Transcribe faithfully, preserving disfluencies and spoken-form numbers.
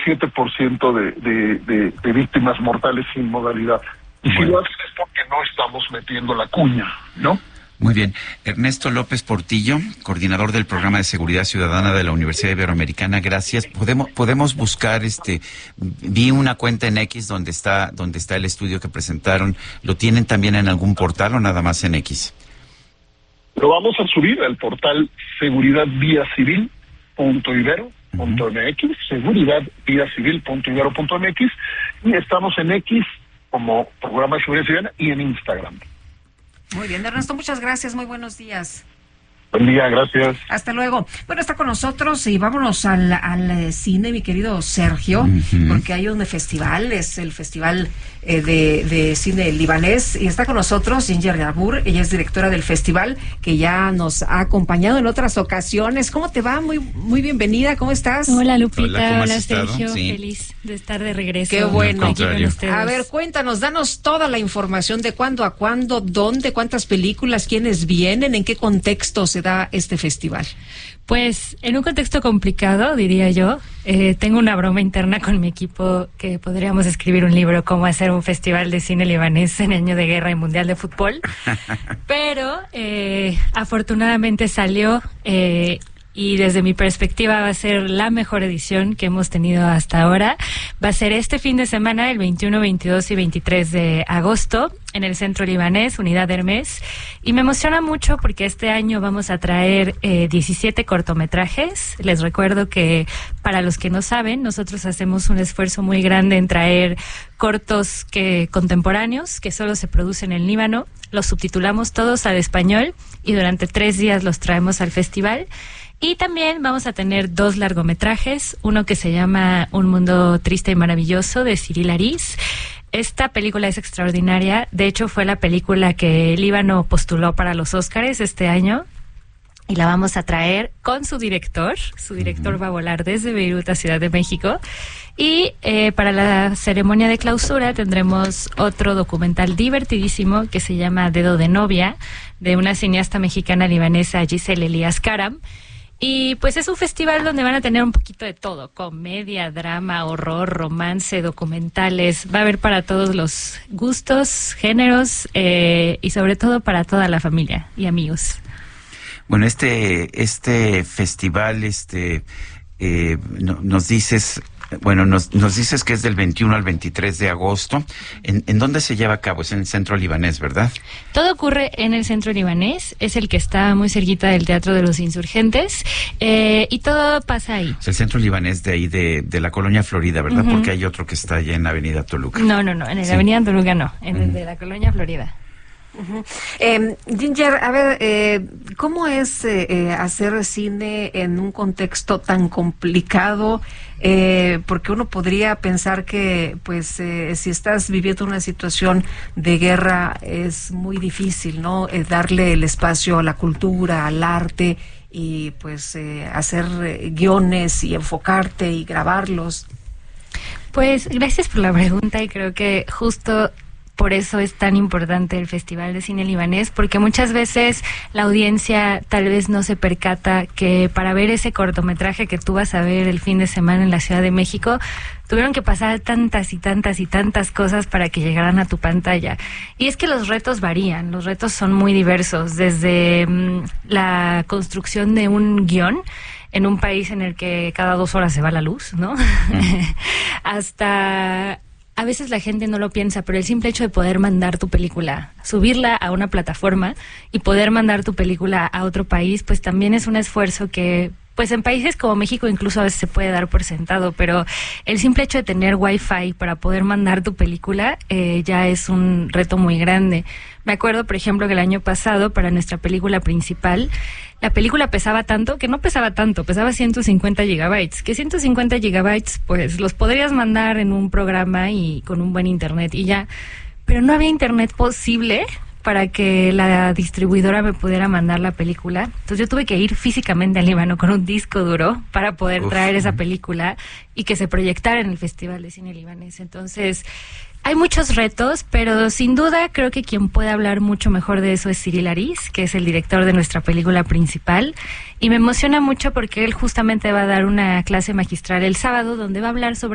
siete por ciento de, de, de, de víctimas mortales sin modalidad. Y bueno, si lo hacen es porque no estamos metiendo la cuña, ¿no? Muy bien. Ernesto López Portillo, coordinador del Programa de Seguridad Ciudadana de la Universidad Iberoamericana, gracias. Podemos podemos buscar, este, vi una cuenta en X donde está donde está el estudio que presentaron. ¿Lo tienen también en algún portal o nada más en X? Lo vamos a subir al portal seguridad vía civil punto ibero punto m x, seguridad vía civil punto ibero punto m x, y estamos en X como Programa de Seguridad Ciudadana y en Instagram. Muy bien, Ernesto, muchas gracias, muy buenos días. Buen día, gracias. Hasta luego. Bueno, está con nosotros y vámonos al, al cine, mi querido Sergio, uh-huh. porque hay un festival, es el Festival eh, de, de Cine Libanés, y está con nosotros Ginger Yabur, ella es directora del festival, que ya nos ha acompañado en otras ocasiones. ¿Cómo te va? Muy muy bienvenida, ¿cómo estás? Hola, Lupita, hola, hola Sergio, sí. Feliz de estar de regreso. Qué bueno. Aquí con ustedes. A ver, cuéntanos, danos toda la información de cuándo a cuándo, dónde, cuántas películas, quiénes vienen, en qué contexto se da este festival. Pues en un contexto complicado, diría yo. Eh, tengo una broma interna con mi equipo que podríamos escribir un libro, cómo hacer un festival de cine libanés en año de guerra y mundial de fútbol. Pero eh, afortunadamente salió eh, y desde mi perspectiva va a ser la mejor edición que hemos tenido hasta ahora. Va a ser este fin de semana, el veintiuno, veintidós y veintitrés de agosto, en el Centro Libanés, Unidad Hermes. Y me emociona mucho porque este año vamos a traer eh, diecisiete cortometrajes. Les recuerdo que, para los que no saben, nosotros hacemos un esfuerzo muy grande en traer cortos que contemporáneos, que solo se producen en Líbano. Los subtitulamos todos al español y durante tres días los traemos al festival. Y también vamos a tener dos largometrajes, uno que se llama Un mundo triste y maravilloso, de Cyril Ariz. Esta película es extraordinaria, de hecho fue la película que Líbano postuló para los Óscares este año, y la vamos a traer con su director. Su director uh-huh. va a volar desde Beirut a Ciudad de México. Y eh, para la ceremonia de clausura tendremos otro documental divertidísimo que se llama Dedo de novia, de una cineasta mexicana libanesa, Giselle Elías Karam. Y pues es un festival donde van a tener un poquito de todo: comedia, drama, horror, romance, documentales. Va a haber para todos los gustos, géneros, eh, y sobre todo para toda la familia y amigos. Bueno, este este festival, este eh, no, nos dices, bueno, nos nos dices que es del veintiuno al veintitrés de agosto. ¿En, en dónde se lleva a cabo? Es en el Centro Libanés, ¿verdad? Todo ocurre en el Centro Libanés, es el que está muy cerquita del Teatro de los Insurgentes, eh, y todo pasa ahí. Es el Centro Libanés de ahí, de, de la Colonia Florida, ¿verdad? Uh-huh. Porque hay otro que está allá en Avenida Toluca. No, no, no, en la sí. Avenida Toluca no, en uh-huh. el de la Colonia Florida. Uh-huh. Eh, Ginger, a ver, eh, ¿cómo es eh, eh, hacer cine en un contexto tan complicado? Eh, porque uno podría pensar que, pues, eh, si estás viviendo una situación de guerra es muy difícil, ¿no? Eh, darle el espacio a la cultura, al arte y, pues, eh, hacer eh, guiones y enfocarte y grabarlos. Pues, gracias por la pregunta, y creo que justo por eso es tan importante el Festival de Cine Libanés, porque muchas veces la audiencia tal vez no se percata que para ver ese cortometraje que tú vas a ver el fin de semana en la Ciudad de México, tuvieron que pasar tantas y tantas y tantas cosas para que llegaran a tu pantalla. Y es que los retos varían, los retos son muy diversos, desde mmm, la construcción de un guión en un país en el que cada dos horas se va la luz, ¿no? Mm. hasta... A veces la gente no lo piensa, pero el simple hecho de poder mandar tu película, subirla a una plataforma y poder mandar tu película a otro país, pues también es un esfuerzo que, pues en países como México incluso a veces se puede dar por sentado, pero el simple hecho de tener Wi-Fi para poder mandar tu película eh, ya es un reto muy grande. Me acuerdo, por ejemplo, que el año pasado, para nuestra película principal, la película pesaba tanto, que no pesaba tanto, pesaba ciento cincuenta gigabytes, que ciento cincuenta gigabytes, pues los podrías mandar en un programa y con un buen internet y ya, pero no había internet posible para que la distribuidora me pudiera mandar la película. Entonces yo tuve que ir físicamente al Líbano con un disco duro para poder Uf. traer esa película y que se proyectara en el Festival de Cine Libanés. Entonces, hay muchos retos, pero sin duda creo que quien puede hablar mucho mejor de eso es Cyril Ariz, que es el director de nuestra película principal, y me emociona mucho porque él justamente va a dar una clase magistral el sábado donde va a hablar sobre